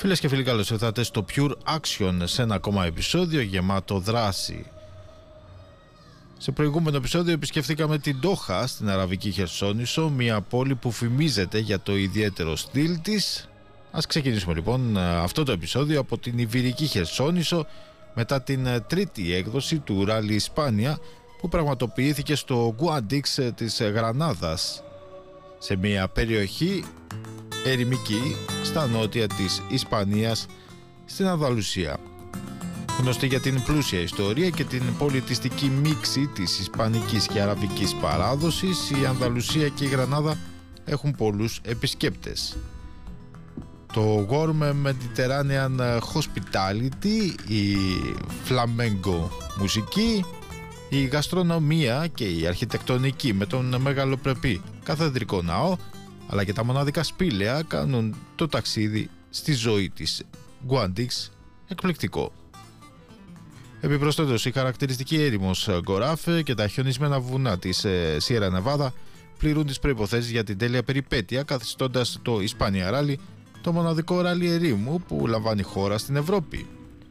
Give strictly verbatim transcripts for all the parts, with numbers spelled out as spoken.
Φίλες και φίλοι, καλώς ήρθατε στο Pure Action, σε ένα ακόμα επεισόδιο γεμάτο δράση. Σε προηγούμενο επεισόδιο επισκεφθήκαμε την Ντόχα στην Αραβική Χερσόνησο, μια πόλη που φημίζεται για το ιδιαίτερο στυλ της. Ας ξεκινήσουμε λοιπόν αυτό το επεισόδιο από την Ιβηρική Χερσόνησο, μετά την τρίτη έκδοση του Ράλι Ισπάνια που πραγματοποιήθηκε στο Γκουάντιξ της Γρανάδας, σε μια περιοχή ερημική στα νότια της Ισπανίας, στην Ανδαλουσία. Γνωστή για την πλούσια ιστορία και την πολιτιστική μίξη της ισπανικής και αραβικής παράδοσης, η Ανδαλουσία και η Γρανάδα έχουν πολλούς επισκέπτες. Το Warm Mediterranean Hospitality, η flamenco μουσική, η γαστρονομία και η αρχιτεκτονική με τον μεγαλοπρεπή καθεδρικό ναό, αλλά και τα μοναδικά σπήλαια κάνουν το ταξίδι στη ζωή της Γκουάντιξ εκπληκτικό. Επιπροσθέτως, η χαρακτηριστική έρημος Γκοράφε και τα χιονισμένα βουνά της Σιέρα Νεβάδα πληρούν τις προϋποθέσεις για την τέλεια περιπέτεια, καθιστώντας το Ισπάνια Ράλι το μοναδικό ράλι ερήμου που λαμβάνει χώρα στην Ευρώπη.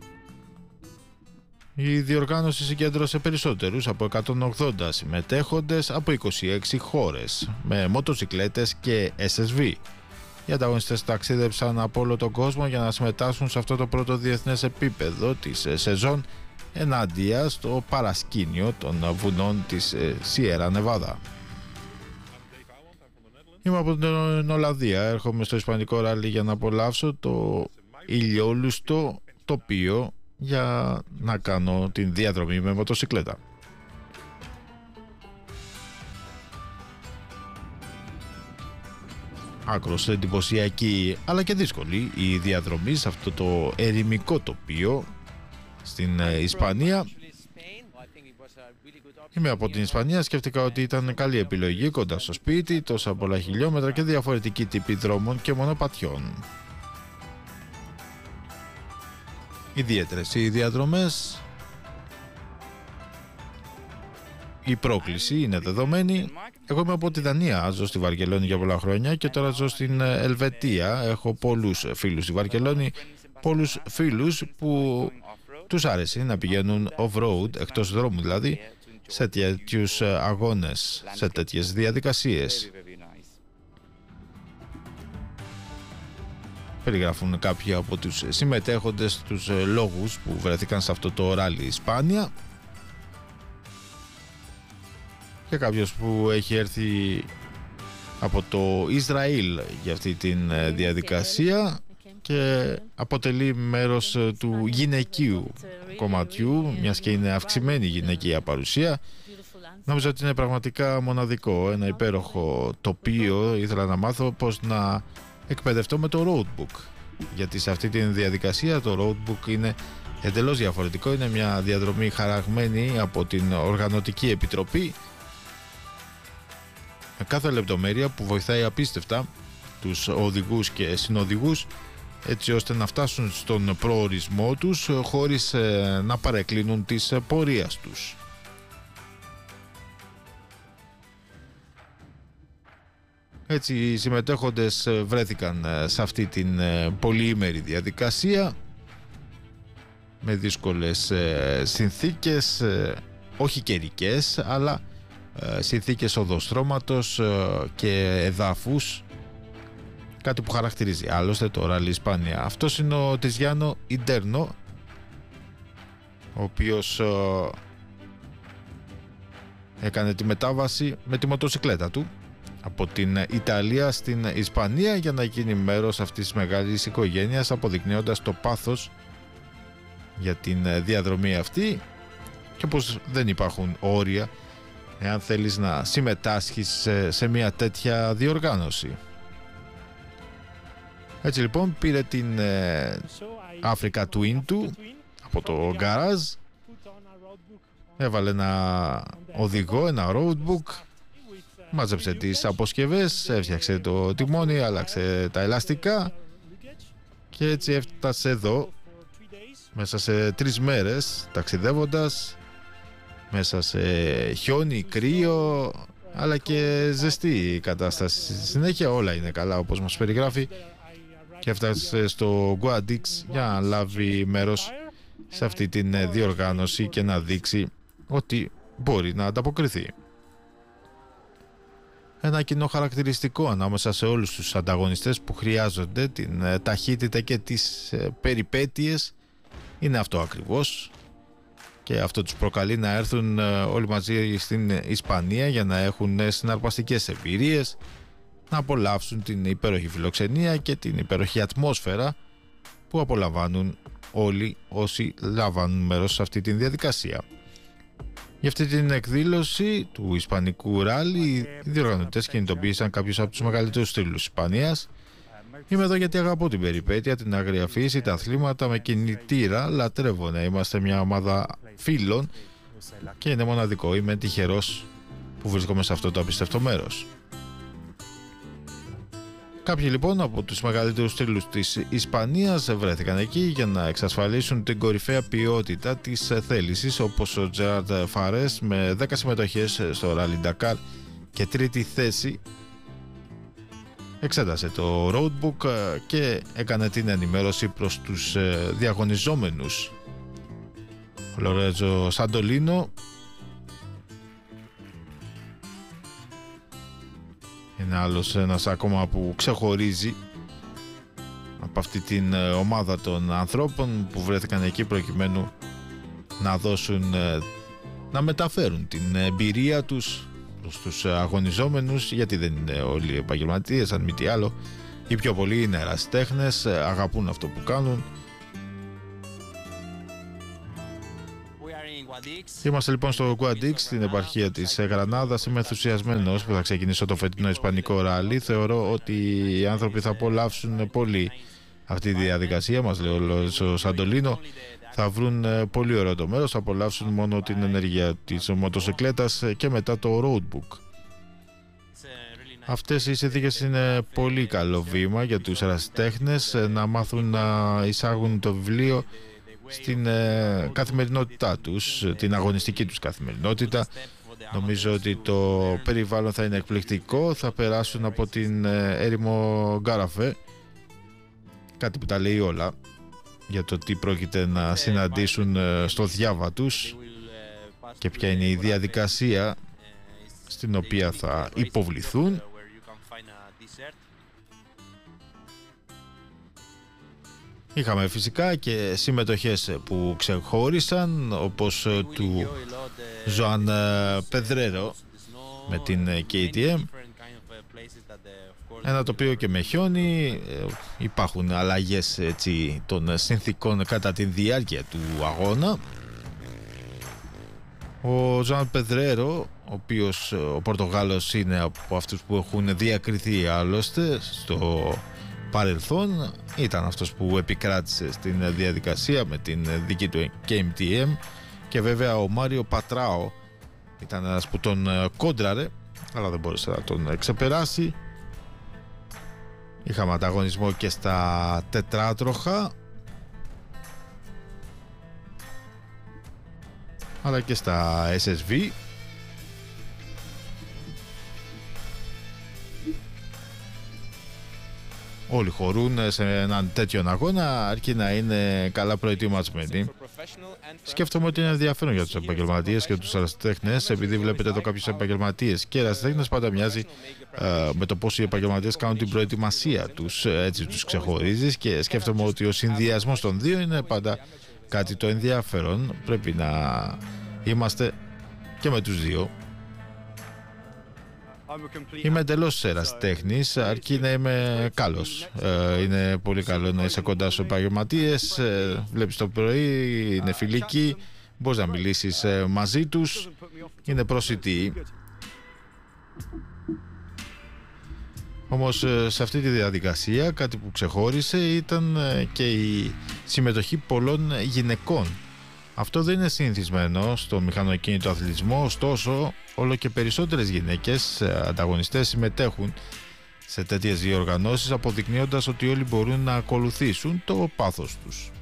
Η διοργάνωση συγκέντρωσε περισσότερους από εκατόν ογδόντα συμμετέχοντες από είκοσι έξι χώρες με μοτοσικλέτες και ες ες βι. Οι ανταγωνιστές ταξίδεψαν από όλο τον κόσμο για να συμμετάσχουν σε αυτό το πρώτο διεθνές επίπεδο της σεζόν ενάντια στο παρασκήνιο των βουνών της Σιέρα Νεβάδα. Είμαι από την Ολλανδία, έρχομαι στο Ισπανικό Ράλι για να απολαύσω το ηλιόλουστο τοπίο για να κάνω την διαδρομή με μοτοσικλέτα. Άκρως εντυπωσιακή αλλά και δύσκολη η διαδρομή σε αυτό το ερημικό τοπίο στην Ισπανία. Είμαι από την Ισπανία, σκέφτηκα ότι ήταν καλή επιλογή κοντά στο σπίτι, τόσα πολλά χιλιόμετρα και διαφορετικοί τύποι δρόμων και μονοπατιών. Ιδιαίτερες οι διαδρομές, η πρόκληση είναι δεδομένη. Εγώ είμαι από τη Δανία, ζω στη Βαρκελόνη για πολλά χρόνια και τώρα ζω στην Ελβετία. Έχω πολλούς φίλους στη Βαρκελόνη, πολλούς φίλους που τους άρεσε να πηγαίνουν off-road, εκτός δρόμου δηλαδή, σε τέτοιους αγώνες, σε τέτοιες διαδικασίες. Περιγράφουν κάποιοι από τους συμμετέχοντες τους λόγους που βρέθηκαν σε αυτό το ράλι Ισπάνια, και κάποιος που έχει έρθει από το Ισραήλ για αυτή τη διαδικασία και αποτελεί μέρος του γυναικείου κομματιού, μιας και είναι αυξημένη γυναικεία παρουσία. Νομίζω ότι είναι πραγματικά μοναδικό, ένα υπέροχο τοπίο. Ήθελα να μάθω πώς να εκπαιδευτώ με το roadbook, γιατί σε αυτή τη διαδικασία το roadbook είναι εντελώς διαφορετικό. Είναι μια διαδρομή χαραγμένη από την Οργανωτική Επιτροπή, με κάθε λεπτομέρεια που βοηθάει απίστευτα τους οδηγούς και συνοδηγούς, έτσι ώστε να φτάσουν στον προορισμό τους χωρίς ε, να παρεκκλίνουν της πορείας τους. Έτσι οι συμμετέχοντες βρέθηκαν σε αυτή την ε, πολυήμερη διαδικασία με δύσκολες ε, συνθήκες, ε, όχι καιρικές, αλλά ε, συνθήκες οδοστρώματος ε, και εδάφους, κάτι που χαρακτηρίζει άλλωστε το Ράλι Ισπάνια. Αυτός είναι ο Τιζιάνο Ιντέρνο, ο οποίος ε, έκανε τη μετάβαση με τη μοτοσικλέτα του από την Ιταλία στην Ισπανία για να γίνει μέρος αυτής της μεγάλης οικογένειας, αποδεικνύοντας το πάθος για την διαδρομή αυτή και πως δεν υπάρχουν όρια εάν θέλεις να συμμετάσχεις σε, σε μια τέτοια διοργάνωση. Έτσι λοιπόν πήρε την ε, Africa Twin του από το γκαράζ, έβαλε ένα οδηγό, ένα roadbook, μάζεψε τις αποσκευές, έφτιαξε το τιμόνι, άλλαξε τα ελαστικά και έτσι έφτασε εδώ μέσα σε τρεις μέρες ταξιδεύοντας, μέσα σε χιόνι, κρύο αλλά και ζεστή η κατάσταση. Στη συνέχεια όλα είναι καλά όπως μας περιγράφει. και έφτασε στο Guadix για να λάβει μέρος σε αυτή την διοργάνωση και να δείξει ότι μπορεί να ανταποκριθεί. Ένα κοινό χαρακτηριστικό ανάμεσα σε όλους τους ανταγωνιστές που χρειάζονται την ταχύτητα και τις περιπέτειες είναι αυτό ακριβώς, και αυτό τους προκαλεί να έρθουν όλοι μαζί στην Ισπανία για να έχουν συναρπαστικές εμπειρίες, να απολαύσουν την υπέροχη φιλοξενία και την υπέροχη ατμόσφαιρα που απολαμβάνουν όλοι όσοι λαμβάνουν μέρος σε αυτή τη διαδικασία. Για αυτή την εκδήλωση του Ισπανικού Ράλι, οι διοργανωτές κινητοποίησαν κάποιους από τους μεγαλύτερους στήλους της Ισπανίας. Είμαι εδώ γιατί αγαπώ την περιπέτεια, την άγρια φύση, τα αθλήματα με κινητήρα. Λατρεύω να είμαστε μια ομάδα φίλων και είναι μοναδικό. Είμαι τυχερός που βρίσκομαι σε αυτό το απίστευτο μέρος. Κάποιοι λοιπόν από τους μεγαλύτερους στήλους της Ισπανίας βρέθηκαν εκεί για να εξασφαλίσουν την κορυφαία ποιότητα της θέλησης, όπως ο Τζεράρντ Φαρές με δέκα συμμετοχές στο Rally Dakar και τρίτη θέση εξέτασε το roadbook και έκανε την ενημέρωση προς τους διαγωνιζόμενους. Ο Λορέτζο Σαντολίνο είναι άλλος ένας ακόμα που ξεχωρίζει από αυτή την ομάδα των ανθρώπων που βρέθηκαν εκεί προκειμένου να δώσουν, να μεταφέρουν την εμπειρία τους προς τους αγωνιζόμενους, γιατί δεν είναι όλοι επαγγελματίες, αν μη τι άλλο. Οι πιο πολλοί είναι ερασιτέχνες, αγαπούν αυτό που κάνουν. Είμαστε λοιπόν στο Guadix, στην επαρχία της Γρανάδας. Είμαι ενθουσιασμένος που θα ξεκινήσω το φετινό Ισπανικό Ράλι. Θεωρώ ότι οι άνθρωποι θα απολαύσουν πολύ αυτή τη διαδικασία, μας λέει ο Σαντολίνο. Θα βρουν πολύ ωραίο το μέρος, θα απολαύσουν μόνο την ενέργεια της μοτοσυκλέτας και μετά το roadbook. Αυτές οι συνθήκες είναι πολύ καλό βήμα για τους ερασιτέχνες να μάθουν να εισάγουν το βιβλίο στην ε, καθημερινότητά τους, την αγωνιστική τους καθημερινότητα. Νομίζω ότι το περιβάλλον θα είναι εκπληκτικό. Θα περάσουν από την ε, έρημο Γκάραφε, κάτι που τα λέει όλα για το τι πρόκειται να συναντήσουν ε, στο διάβα τους και ποια είναι η διαδικασία στην οποία θα υποβληθούν. Είχαμε φυσικά και συμμετοχές που ξεχώρισαν, όπως του Ζωάν Πεδρέρο με την κέι τι εμ, ένα τοπίο και με χιόνι. Υπάρχουν αλλαγές έτσι των συνθήκων κατά τη διάρκεια του αγώνα. Ο Ζωάν Πεδρέρο, ο οποίος ο Πορτογάλος είναι από αυτούς που έχουν διακριθεί άλλωστε στο παρελθόν, ήταν αυτός που επικράτησε στην διαδικασία με την δική του κέι εμ τι εμ, και βέβαια ο Μάριο Πατράο ήταν ένας που τον κόντραρε αλλά δεν μπόρεσε να τον ξεπεράσει. Είχαμε ανταγωνισμό και στα τετράτροχα αλλά και στα ες ες βι. Όλοι χωρούν σε έναν τέτοιον αγώνα, αρκεί να είναι καλά προετοιμασμένοι. Σκέφτομαι ότι είναι ενδιαφέρον για τους επαγγελματίες και τους ερασιτέχνες, επειδή βλέπετε εδώ κάποιους επαγγελματίες και ερασιτέχνες, πάντα μοιάζει ε, με το πώς οι επαγγελματίες κάνουν την προετοιμασία τους, έτσι τους ξεχωρίζεις, και σκέφτομαι ότι ο συνδυασμός των δύο είναι πάντα κάτι το ενδιαφέρον. Πρέπει να είμαστε και με τους δύο. Είμαι εντελώς ερασιτέχνης, αρκεί να είμαι καλός. Ε, είναι πολύ καλό να είσαι κοντά στους επαγγελματίες. Ε, βλέπεις το πρωί, είναι φιλικοί, μπορείς να μιλήσεις ε, μαζί τους, είναι προσιτοί. Όμως ε, σε αυτή τη διαδικασία κάτι που ξεχώρισε ήταν ε, και η συμμετοχή πολλών γυναικών. Αυτό δεν είναι συνηθισμένο στο μηχανοκίνητο αθλητισμό, ωστόσο όλο και περισσότερες γυναίκες ανταγωνιστές συμμετέχουν σε τέτοιες διοργανώσεις, αποδεικνύοντας ότι όλοι μπορούν να ακολουθήσουν το πάθος τους.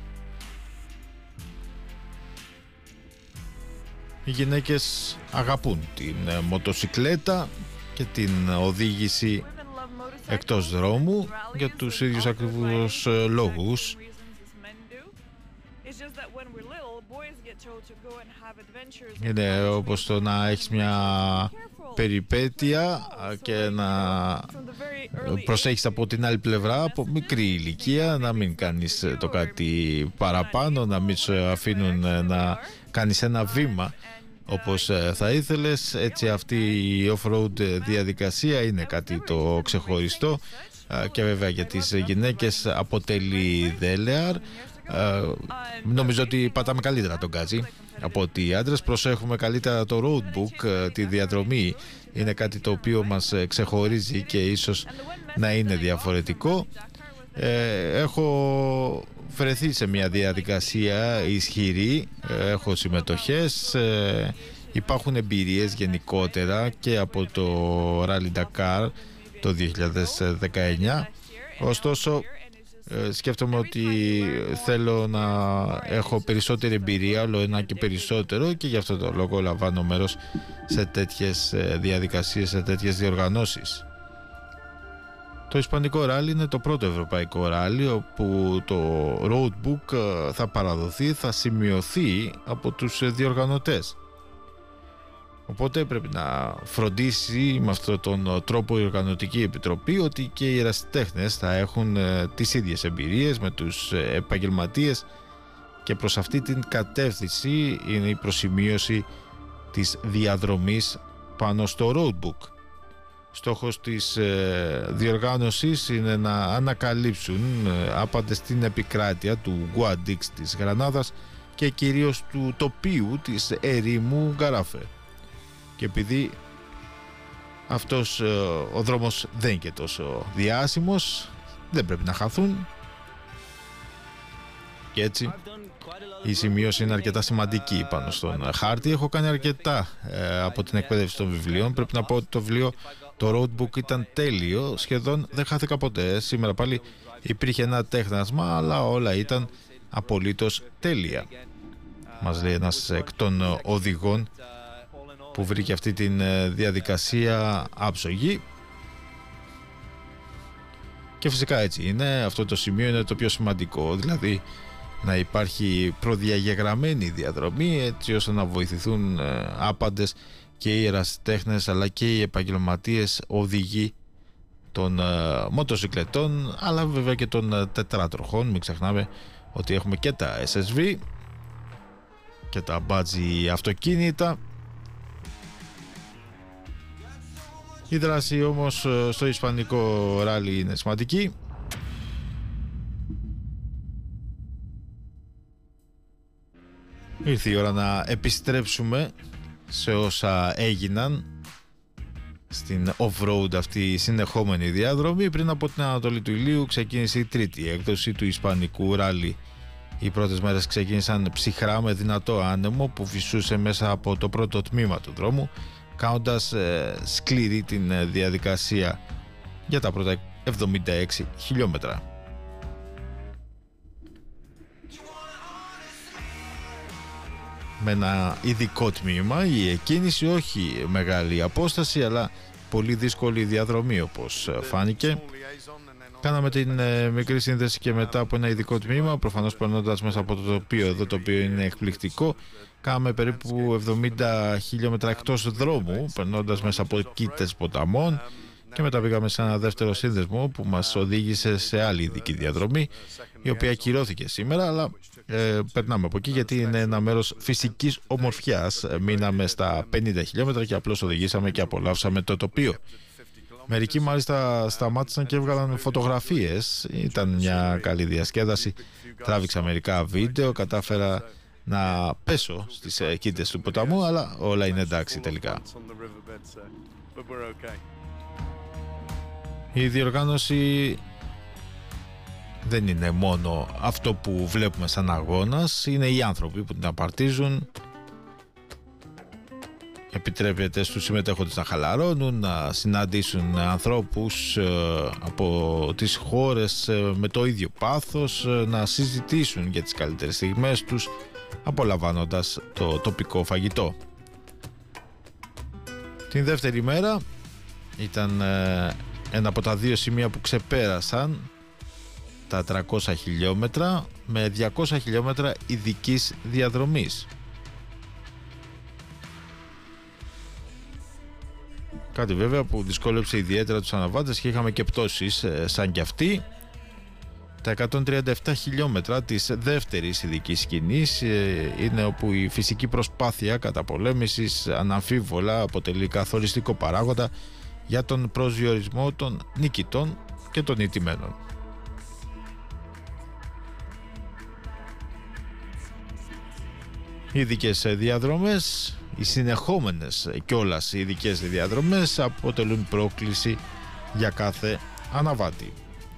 Οι γυναίκες αγαπούν την μοτοσικλέτα και την οδήγηση εκτός δρόμου για τους ίδιους ακριβώς λόγους. Είναι όπως το να έχεις μια περιπέτεια και να προσέχεις από την άλλη πλευρά από μικρή ηλικία, να μην κάνεις το κάτι παραπάνω, να μην σου αφήνουν να κάνεις ένα βήμα όπως θα ήθελες. Έτσι αυτή η off-road διαδικασία είναι κάτι το ξεχωριστό και βέβαια για τις γυναίκες αποτελεί δέλεαρ. Uh, νομίζω ότι πατάμε καλύτερα τον γκάζι από ότι οι άντρες. Προσέχουμε καλύτερα το roadbook, τη διαδρομή. Είναι κάτι το οποίο μας ξεχωρίζει και ίσως να είναι διαφορετικό. ε, Έχω βρεθεί σε μια διαδικασία ισχυρή, έχω συμμετοχές, ε, υπάρχουν εμπειρίες γενικότερα και από το Rally Dakar το δύο χιλιάδες δεκαεννιά. Ωστόσο Ε, σκέφτομαι ότι θέλω να έχω περισσότερη εμπειρία, όλο ένα και περισσότερο, και γι' αυτό το λόγο λαμβάνω μέρος σε τέτοιες διαδικασίες, σε τέτοιες διοργανώσεις. Το Ισπανικό ράλι είναι το πρώτο ευρωπαϊκό ράλι όπου το roadbook θα παραδοθεί, θα σημειωθεί από τους διοργανωτές. Οπότε πρέπει να φροντίσει με αυτόν τον τρόπο η Οργανωτική Επιτροπή ότι και οι ερασιτέχνες θα έχουν τις ίδιες εμπειρίες με τους επαγγελματίες, και προς αυτή την κατεύθυνση είναι η προσημείωση της διαδρομής πάνω στο roadbook. Στόχος της διοργάνωσης είναι να ανακαλύψουν άπαντες στην επικράτεια του Guadix της Γρανάδας και κυρίως του τοπίου της ερήμου Γκαράφε. Και επειδή αυτός ο δρόμος δεν είναι και τόσο διάσημος, δεν πρέπει να χαθούν, και έτσι η σημείωση είναι αρκετά σημαντική πάνω στον χάρτη. Έχω κάνει αρκετά ε, από την εκπαίδευση των βιβλίων. Πρέπει να πω ότι το βιβλίο, το roadbook, ήταν τέλειο, σχεδόν δεν χάθηκα ποτέ. Σήμερα πάλι υπήρχε ένα τέχνασμα, αλλά όλα ήταν απολύτως τέλεια, μας λέει ένας εκ των οδηγών που βρήκε αυτή τη διαδικασία άψογη. Και φυσικά έτσι είναι, αυτό το σημείο είναι το πιο σημαντικό, δηλαδή να υπάρχει προδιαγεγραμμένη διαδρομή έτσι ώστε να βοηθηθούν άπαντες, και οι ερασιτέχνες αλλά και οι επαγγελματίες οδηγοί των μοτοσυκλετών, αλλά βέβαια και των τετράτροχων. Μην ξεχνάμε ότι έχουμε και τα ες ες βι και τα μπάτζι αυτοκίνητα. Η δράση όμως στο ισπανικό ράλι είναι σημαντική. Ήρθε η ώρα να επιστρέψουμε σε όσα έγιναν στην off-road αυτή η συνεχόμενη διαδρομή. Πριν από την Ανατολή του Ηλίου ξεκίνησε η τρίτη έκδοση του ισπανικού ράλι. Οι πρώτες μέρες ξεκίνησαν ψυχρά με δυνατό άνεμο που φυσούσε μέσα από το πρώτο τμήμα του δρόμου, κάνοντας ε, σκληρή την ε, διαδικασία για τα πρώτα εβδομήντα έξι χιλιόμετρα. Με ένα ειδικό τμήμα, η εκκίνηση, όχι μεγάλη απόσταση αλλά πολύ δύσκολη διαδρομή όπως φάνηκε. Κάναμε την ε, μικρή σύνδεση και μετά από ένα ειδικό τμήμα, προφανώς περνώντας μέσα από το τοπίο εδώ, το οποίο είναι εκπληκτικό. Κάναμε περίπου εβδομήντα χιλιόμετρα εκτός δρόμου, περνώντας μέσα από κοίτες ποταμών, και μετά πήγαμε σε ένα δεύτερο σύνδεσμο που μας οδήγησε σε άλλη ειδική διαδρομή, η οποία ακυρώθηκε σήμερα, αλλά ε, περνάμε από εκεί γιατί είναι ένα μέρος φυσικής ομορφιάς. Μείναμε στα πενήντα χιλιόμετρα και απλώς οδηγήσαμε και απολαύσαμε το τοπίο. Μερικοί μάλιστα σταμάτησαν και έβγαλαν φωτογραφίες. Ήταν μια καλή διασκέδαση. Τράβηξα μερικά βίντεο, κατάφερα να πέσω στις κοίτες του ποταμού, αλλά όλα είναι εντάξει τελικά. Η διοργάνωση δεν είναι μόνο αυτό που βλέπουμε σαν αγώνας, είναι οι άνθρωποι που την απαρτίζουν. Επιτρέπεται στους συμμετέχοντες να χαλαρώνουν, να συναντήσουν ανθρώπους ε, από τις χώρες ε, με το ίδιο πάθος, ε, να συζητήσουν για τις καλύτερες στιγμές τους, απολαμβάνοντας το τοπικό φαγητό. Την δεύτερη μέρα ήταν ε, ένα από τα δύο σημεία που ξεπέρασαν τα τριακόσια χιλιόμετρα με διακόσια χιλιόμετρα ειδικής διαδρομής. Κάτι βέβαια που δυσκόλεψε ιδιαίτερα τους αναβάτες και είχαμε και πτώσεις σαν κι αυτή. Τα εκατόν τριάντα επτά χιλιόμετρα της δεύτερης ειδικής σκηνής είναι όπου η φυσική προσπάθεια καταπολέμησης αναμφίβολα αποτελεί καθοριστικό παράγοντα για τον προσδιορισμό των νικητών και των ηττημένων. Οι ειδικές διαδρομές, οι συνεχόμενες κιόλας οι ειδικές διαδρομές αποτελούν πρόκληση για κάθε αναβάτη.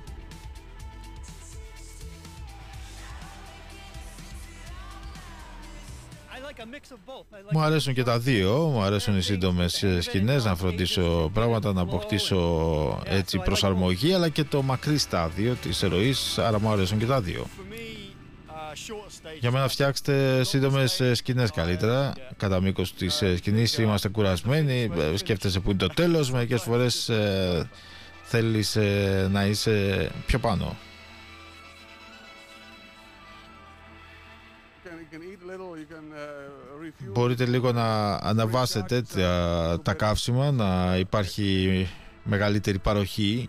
Μου αρέσουν και τα δύο, μου αρέσουν οι σύντομες σκηνές, να φροντίσω πράγματα, να αποκτήσω έτσι προσαρμογή, αλλά και το μακρύ στάδιο της ροής, άρα μου αρέσουν και τα δύο. Για μένα φτιάξτε σύντομες σκηνές καλύτερα. Κατά μήκος της σκηνής είμαστε κουρασμένοι, σκέφτεσαι που είναι το τέλος, μερικές φορές ε, θέλεις ε, να είσαι πιο πάνω. Μπορείτε λίγο να αναβάσετε τα, τα καύσιμα, να υπάρχει μεγαλύτερη παροχή.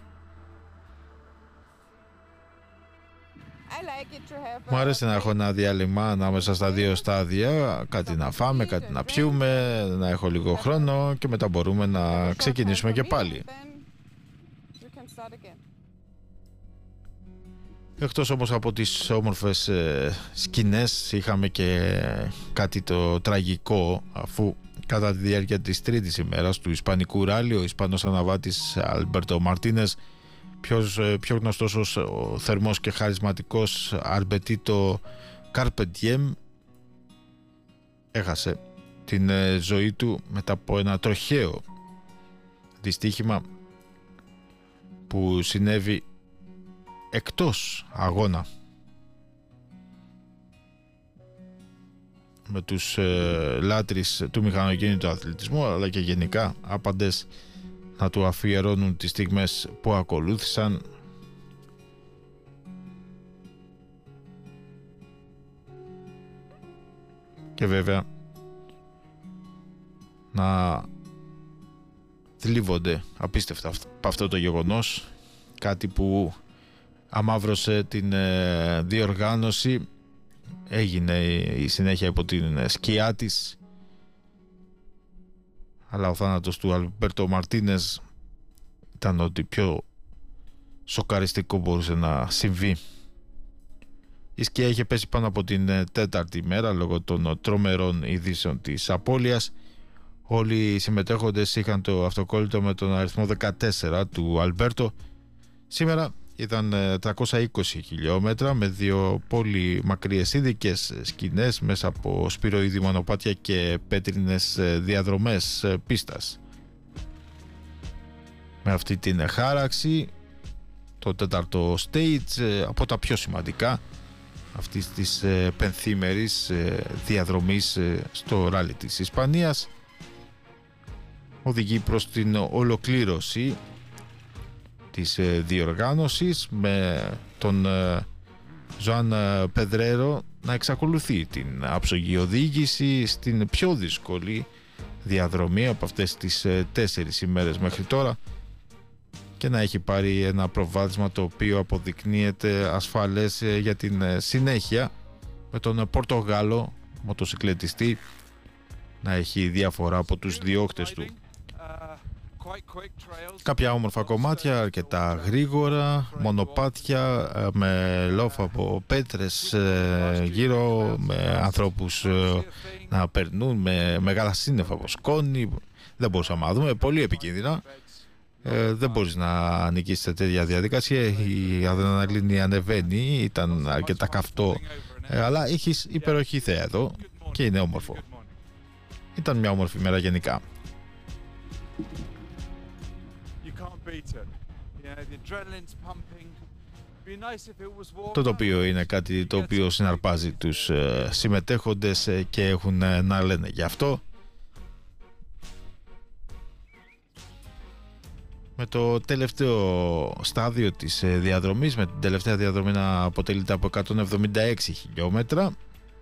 Μου αρέσει να έχω ένα διάλειμμα ανάμεσα στα δύο στάδια, κάτι να φάμε, κάτι να πιούμε, να έχω λίγο χρόνο και μετά μπορούμε να ξεκινήσουμε και πάλι. Εκτός όμως από τις όμορφες ε, σκηνές, είχαμε και κάτι το τραγικό, αφού κατά τη διάρκεια της τρίτης ημέρας του Ισπανικού ράλι ο Ισπανός αναβάτης Αλμπέρτο Μαρτίνες, πιο, πιο γνωστός ως ο θερμός και χαρισματικός Αρμπετίτο Καρπεντιέμ, έχασε την ε, ζωή του μετά από ένα τροχαίο δυστύχημα που συνέβη εκτός αγώνα με τους ε, λάτρεις του μηχανοκίνητου αθλητισμού, αλλά και γενικά άπαντες να του αφιερώνουν τις στιγμές που ακολούθησαν. Και βέβαια να θλίβονται απίστευτα από αυτό το γεγονός, κάτι που αμαύρωσε την ε, διοργάνωση, έγινε η συνέχεια υπό την σκιά της, αλλά ο θάνατος του Αλμπέρτο Μαρτίνες ήταν ό,τι πιο σοκαριστικό μπορούσε να συμβεί. Η σκιά είχε πέσει πάνω από την τέταρτη μέρα λόγω των τρομερών ειδήσεων της απώλειας. Όλοι οι συμμετέχοντες είχαν το αυτοκόλλητο με τον αριθμό δεκατέσσερα του Αλμπέρτο. Σήμερα ήταν τριακόσια είκοσι χιλιόμετρα με δύο πολύ μακριές ειδικές σκηνές μέσα από σπυροειδή μονοπάτια και πέτρινες διαδρομές πίστας. Με αυτή την χάραξη, το τέταρτο stage, από τα πιο σημαντικά αυτής της πενθήμερης διαδρομής στο ράλι της Ισπανίας, οδηγεί προς την ολοκλήρωση της διοργάνωσης, με τον Ζωάν Πεδρέρο να εξακολουθεί την άψογη οδήγηση στην πιο δύσκολη διαδρομή από αυτές τις τέσσερις ημέρες μέχρι τώρα και να έχει πάρει ένα προβάδισμα το οποίο αποδεικνύεται ασφαλές για την συνέχεια, με τον Πορτογάλο μοτοσυκλετιστή να έχει διαφορά από τους διώκτες του. Κάποια όμορφα κομμάτια, αρκετά γρήγορα, μονοπάτια με λόφα από πέτρες γύρω, με ανθρώπους να περνούν, με μεγάλα σύννεφα από σκόνη. Δεν μπορούσαμε να δούμε, πολύ επικίνδυνα. Ε, δεν μπορείς να νικήσεις σε τέτοια διαδικασία. Η αδρεναλίνη ανεβαίνει, ήταν αρκετά καυτό, ε, αλλά έχεις υπεροχή θέα εδώ και είναι όμορφο. Ήταν μια όμορφη μέρα γενικά. Το τοπίο είναι κάτι το οποίο συναρπάζει τους ε, συμμετέχοντες ε, και έχουν ε, να λένε γι' αυτό. με το τελευταίο στάδιο της διαδρομής, με την τελευταία διαδρομή να αποτελείται από εκατόν εβδομήντα έξι χιλιόμετρα.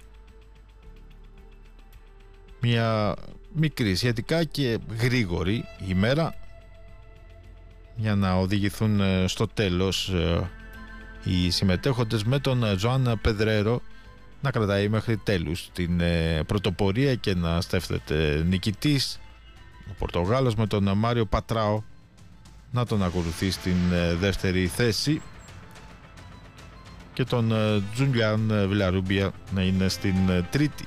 Μια μικρή σχετικά και γρήγορη ημέρα για να οδηγηθούν στο τέλος οι συμμετέχοντες, με τον Ζωάν Πεδρέρο να κρατάει μέχρι τέλους την πρωτοπορία και να στέφτεται νικητής, ο Πορτογάλος, με τον Μάριο Πατράο να τον ακολουθεί στην δεύτερη θέση και τον Τζούλιαν Βιλαρούμπια να είναι στην τρίτη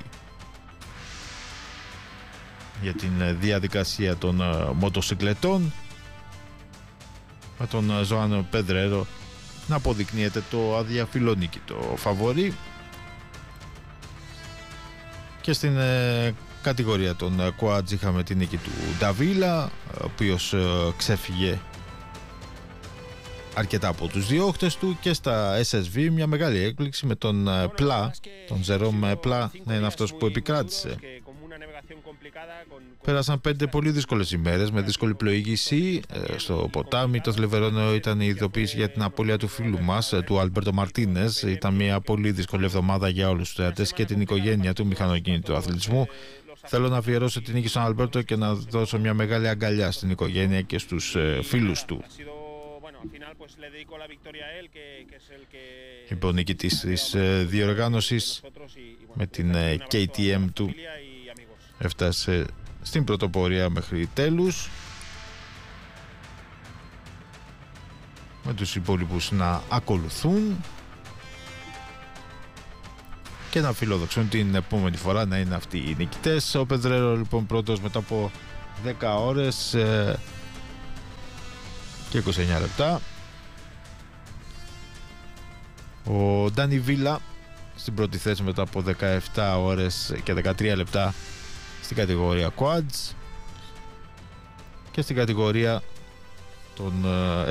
για την διαδικασία των μοτοσυκλετών, με τον Ζωάν Πεδρέρο να αποδεικνύεται το αδιαφιλονίκητο φαβορί. Και στην ε, κατηγορία των quads είχαμε την νίκη του Νταβίλα, ο οποίος ε, ξέφυγε αρκετά από τους διώχτες του, και στα ες ες βι μια μεγάλη έκπληξη με τον ε, Πλά, τον Ζερόμ Πλά να είναι αυτός που επικράτησε. Πέρασαν πέντε πολύ δύσκολες ημέρες με δύσκολη πλοήγηση στο ποτάμι. Το θλιβερό ήταν η ειδοποίηση για την απώλεια του φίλου μας, του Αλμπέρτο Μαρτίνες. Ήταν μια πολύ δύσκολη εβδομάδα για όλους τους θεατές και την οικογένεια του μηχανοκίνητου αθλητισμού. Θέλω να αφιερώσω την νίκη στον Αλμπέρτο και να δώσω μια μεγάλη αγκαλιά στην οικογένεια και στους φίλους του, είπε ο νικητής της διοργάνωσης. Με την κέι τι εμ του έφτασε στην πρωτοπορία μέχρι τέλους, με τους υπόλοιπους να ακολουθούν και να φιλοδοξούν την επόμενη φορά να είναι αυτοί οι νικητές. Ο Πεδρέρο λοιπόν πρώτος μετά από δέκα ώρες και είκοσι εννιά λεπτά. Ο Ντάνι Βίλα στην πρώτη θέση μετά από δεκαεπτά ώρες και δεκατρία λεπτά στην κατηγορία quads, και στην κατηγορία των